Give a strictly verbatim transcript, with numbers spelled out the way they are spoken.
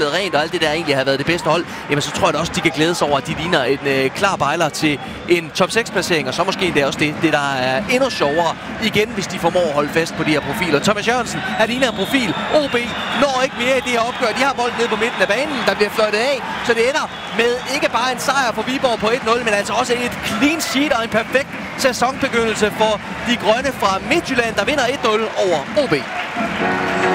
spillet rent og alt det der egentlig har været det bedste hold, jamen så tror jeg da også, de kan glæde sig over, at de ligner en øh, klar bejler til en top seks placering, og så måske det er også det, det, der er endnu sjovere igen, hvis de formår at holde fast på de her profiler. Thomas Jørgensen, han ligner en profil. O B når ikke mere i det her opgør. De har bolden nede på midten af banen, der bliver fløjtet af, så det ender med ikke bare en sejr for Viborg på et nul, men altså også et clean sheet og en perfekt sæsonbegyndelse for de grønne fra Midtjylland, der vinder et nul over O B.